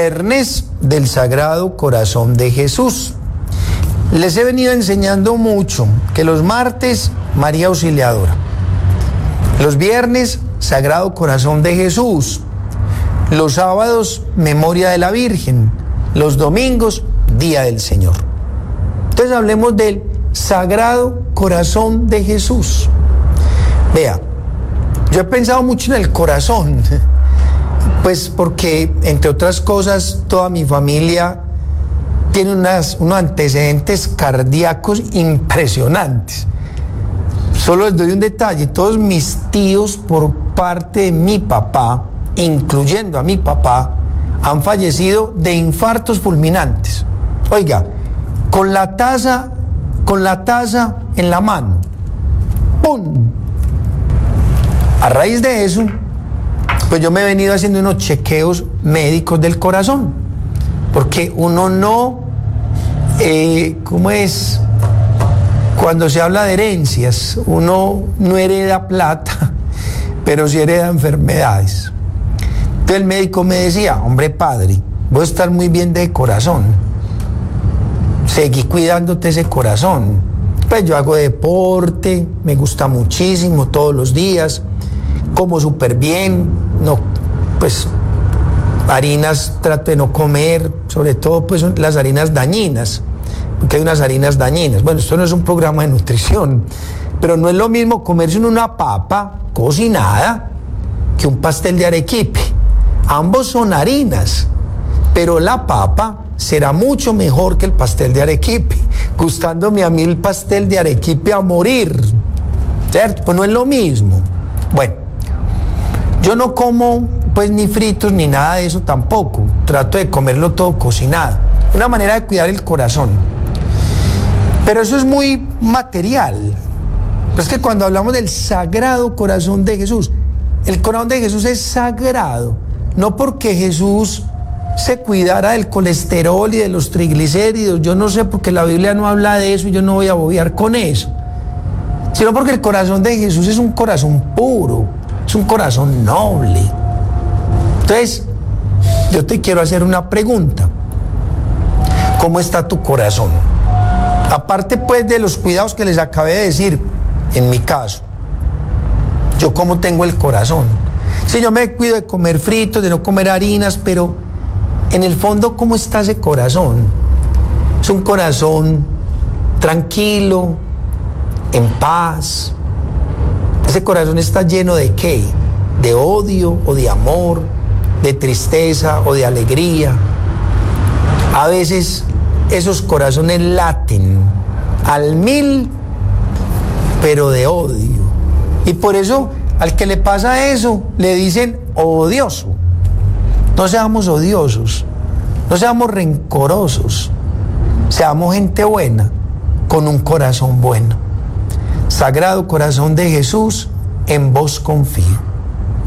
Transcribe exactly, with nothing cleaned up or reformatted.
Viernes del Sagrado Corazón de Jesús. Les he venido enseñando mucho que los martes, María Auxiliadora. Los viernes, Sagrado Corazón de Jesús. Los sábados, Memoria de la Virgen. Los domingos, Día del Señor. Entonces hablemos del Sagrado Corazón de Jesús. Vea, yo he pensado mucho en el corazón, pues porque, entre otras cosas, toda mi familia tiene unas, unos antecedentes cardíacos impresionantes. Solo les doy un detalle: todos mis tíos por parte de mi papá, incluyendo a mi papá, han fallecido de infartos fulminantes. Oiga, con la taza, con la taza en la mano, ¡pum! A raíz de eso, pues yo me he venido haciendo unos chequeos médicos del corazón, porque uno no, eh, ¿cómo es? Cuando se habla de herencias, uno no hereda plata, pero sí hereda enfermedades. Entonces el médico me decía: hombre padre, vos estás muy bien de corazón, seguí cuidándote ese corazón. Pues yo hago deporte, me gusta muchísimo todos los días, como súper bien, no, pues harinas trato de no comer, sobre todo pues las harinas dañinas, porque hay unas harinas dañinas. Bueno, esto no es un programa de nutrición, pero no es lo mismo comerse una papa cocinada que un pastel de arequipe. Ambos son harinas, pero la papa será mucho mejor que el pastel de arequipe, gustándome a mí el pastel de arequipe a morir, ¿cierto? Pues no es lo mismo. Bueno, yo no como pues ni fritos ni nada de eso tampoco, trato de comerlo todo cocinado, una manera de cuidar el corazón. Pero eso es muy material. Es que cuando hablamos del Sagrado Corazón de Jesús, el corazón de Jesús es sagrado, no porque Jesús se cuidara del colesterol y de los triglicéridos, yo no sé, porque la Biblia no habla de eso y yo no voy a bobear con eso, sino porque el corazón de Jesús es un corazón puro, es un corazón noble. Entonces, yo te quiero hacer una pregunta: ¿cómo está tu corazón? Aparte pues de los cuidados que les acabé de decir, en mi caso, yo cómo tengo el corazón. Si yo me cuido de comer fritos, de no comer harinas, pero en el fondo, ¿cómo está ese corazón? Es un corazón tranquilo, en paz. Ese corazón está lleno ¿de qué? De odio o de amor, de tristeza o de alegría. A veces esos corazones laten al mil, pero de odio. Y por eso al que le pasa eso le dicen odioso. No seamos odiosos, no seamos rencorosos, seamos gente buena, con un corazón bueno. Sagrado Corazón de Jesús, en vos confío.